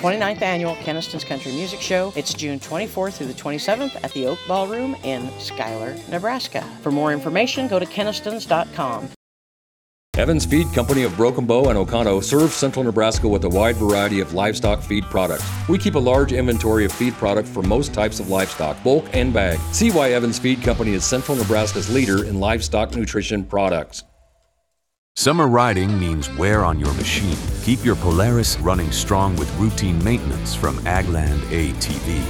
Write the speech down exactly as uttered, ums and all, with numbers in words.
twenty-ninth Annual Keniston's Country Music Show. It's June twenty-fourth through the twenty-seventh at the Oak Ballroom in Schuyler, Nebraska. For more information, go to kenistons dot com. Evans Feed Company of Broken Bow and Oconto serves central Nebraska with a wide variety of livestock feed products. We keep a large inventory of feed product for most types of livestock, bulk and bag. See why Evans Feed Company is central Nebraska's leader in livestock nutrition products. Summer riding means wear on your machine. Keep your Polaris running strong with routine maintenance from Agland A T V.